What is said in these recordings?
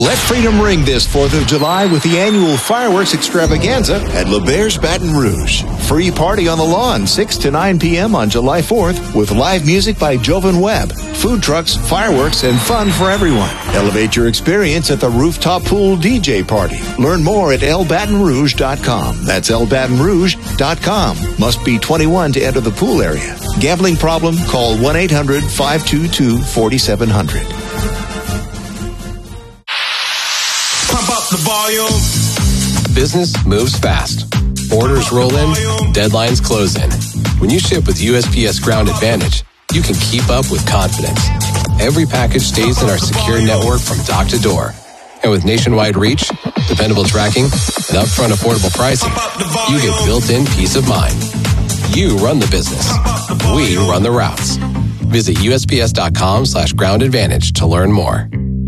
Let freedom ring this 4th of July with the annual fireworks extravaganza at LeBairs Baton Rouge. Free party on the lawn 6 to 9 p.m. on July 4th with live music by Jovan Webb, food trucks, fireworks, and fun for everyone. Elevate your experience at the rooftop pool DJ party. Learn more at lbatonrouge.com. That's lbatonrouge.com. Must be 21 to enter the pool area. Gambling problem? Call 1-800-522-4700. The volume. Business moves fast. Orders roll in, deadlines close in. When you ship with USPS Ground Advantage, you can keep up with confidence. Every package stays in our secure network from dock to door. And with nationwide reach, dependable tracking, and upfront affordable pricing, you get built-in peace of mind. You run the business. We run the routes. Visit USPS.com/Ground Advantage to learn more.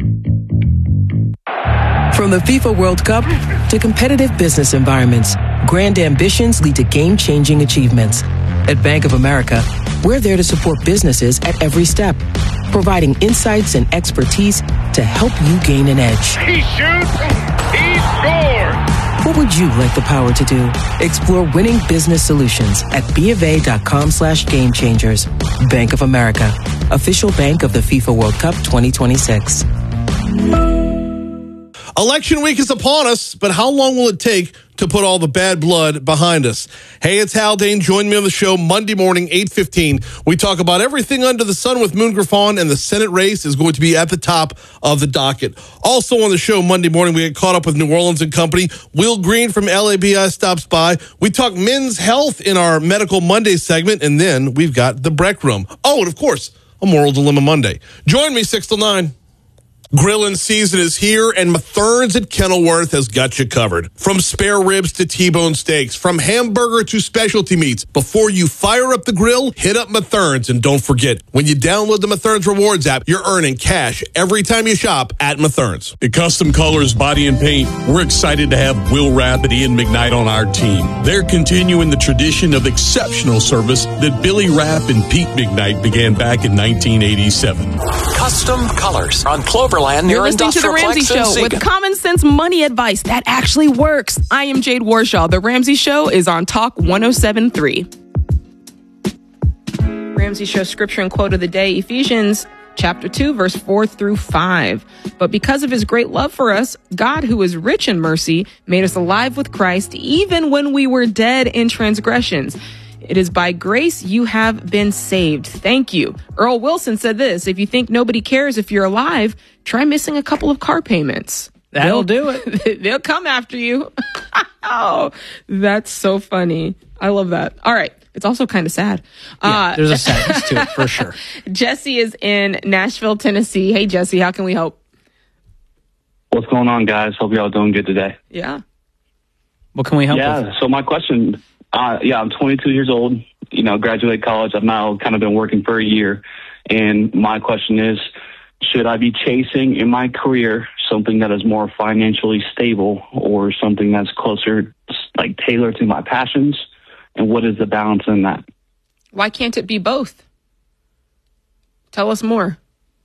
From the FIFA World Cup to competitive business environments, grand ambitions lead to game-changing achievements. At Bank of America, we're there to support businesses at every step, providing insights and expertise to help you gain an edge. He shoots, he scores! What would you like the power to do? Explore winning business solutions at BofA.com/gamechangers. Bank of America, official bank of the FIFA World Cup 2026. Election week is upon us, but how long will it take to put all the bad blood behind us? Hey, it's Haldane. Join me on the show Monday morning, 8:15. We talk about everything under the sun with Moon Griffon, and the Senate race is going to be at the top of the docket. Also on the show Monday morning, we get caught up with New Orleans and Company. Will Green from LABI stops by. We talk men's health in our Medical Monday segment, and then we've got the Breck Room. Oh, and of course, a Moral Dilemma Monday. Join me 6 till 9. Grillin' season is here, and Mathern's at Kenilworth has got you covered. From spare ribs to T-bone steaks, from hamburger to specialty meats. Before you fire up the grill, hit up Mathern's, and don't forget, when you download the Mathern's Rewards app, you're earning cash every time you shop at Mathern's. At Custom Colors Body and Paint, we're excited to have Will Rapp and Ian McKnight on our team. They're continuing the tradition of exceptional service that Billy Rapp and Pete McKnight began back in 1987. Custom Colors on Cloverland. You're listening to The Ramsey Show with common sense money advice that actually works. I am Jade Warshaw. The Ramsey Show is on Talk 107.3. Ramsey Show scripture and quote of the day, Ephesians chapter 2, verse 4 through 5. But because of his great love for us, God, who is rich in mercy, made us alive with Christ even when we were dead in transgressions. It is by grace you have been saved. Thank you. Earl Wilson said this, if you think nobody cares if you're alive, try missing a couple of car payments. That'll do it. They'll come after you. Oh, that's so funny. I love that. All right. It's also kind of sad. Yeah, there's a sadness to it for sure. Jesse is in Nashville, Tennessee. Hey, Jesse, how can we help? What's going on, guys? Hope y'all doing good today. Yeah. What can we help with? Yeah, so my question... I'm 22 years old, graduated college. I've now kind of been working for a year. And my question is, should I be chasing in my career something that is more financially stable or something that's closer, like tailored to my passions? And what is the balance in that? Why can't it be both? Tell us more.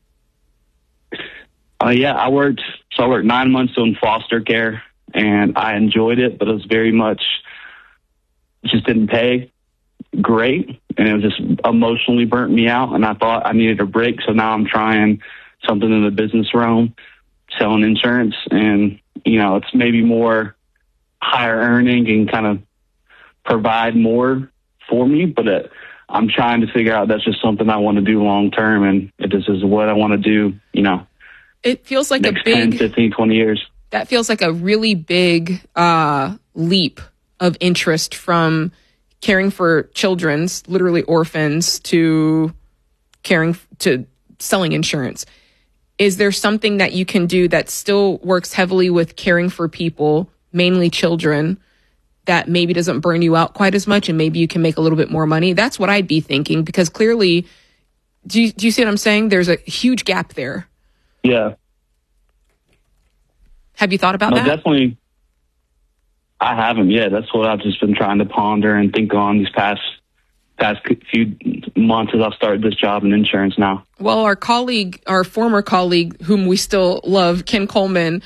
I worked 9 months doing foster care, and I enjoyed it, but it was very much... just didn't pay great, and it was just emotionally burnt me out, and I thought I needed a break. So now I'm trying something in the business realm, selling insurance, and it's maybe more higher earning and kind of provide more for me, but I'm trying to figure out that's just something I want to do long term, and if this is what I want to do, it feels like next a big 10, 15, 20 years. That feels like a really big leap of interest from caring for children's, literally orphans, to selling insurance. Is there something that you can do that still works heavily with caring for people, mainly children, that maybe doesn't burn you out quite as much, and maybe you can make a little bit more money? That's what I'd be thinking, because clearly, do you see what I'm saying? There's a huge gap there. Yeah. Have you thought about that? Definitely. I haven't yet. That's what I've just been trying to ponder and think on these past past few months as I've started this job in insurance now. Well, our former colleague, whom we still love, Ken Coleman,